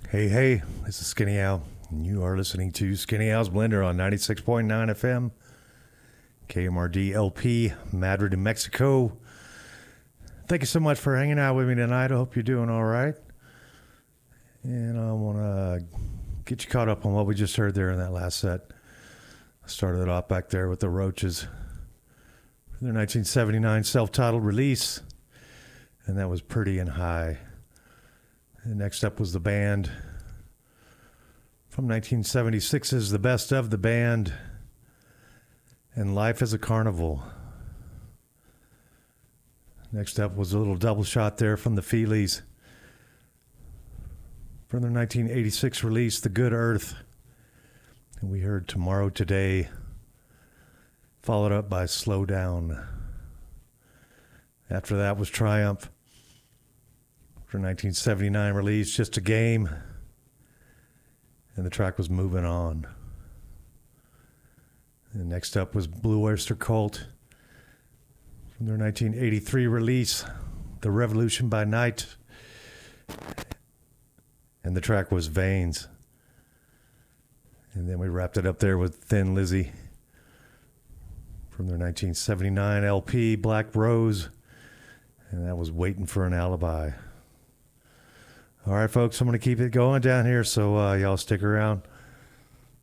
Hey, hey, this is Skinny Al, and you are listening to Skinny Al's Blender on 96.9 FM, KMRD LP, Madrid, Mexico. Thank you so much for hanging out with me tonight. I hope you're doing all right. And I want to get you caught up on what we just heard there in that last set. I started it off back there with the Roaches, their 1979 self-titled release, and that was Pretty and High. And next up was the band from 1976's The Best of the Band and Life is a Carnival. Next up was a little double shot there from the Feelies from their 1986 release, The Good Earth. And we heard Tomorrow Today, followed up by Slow Down. After that was Triumph. For 1979 release, Just a Game, and the track was Moving On. And next up was Blue Oyster Cult from their 1983 release, The Revolution by Night, and the track was Veins. And then we wrapped it up there with Thin Lizzy from their 1979 LP, Black Rose, and that was Waiting for an Alibi. All right, folks, I'm going to keep it going down here, so y'all stick around.